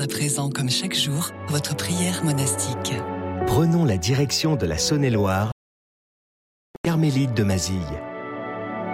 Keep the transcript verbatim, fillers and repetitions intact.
à présent, comme chaque jour, votre prière monastique. Prenons la direction de la Saône-et-Loire. Carmélite de Mazille.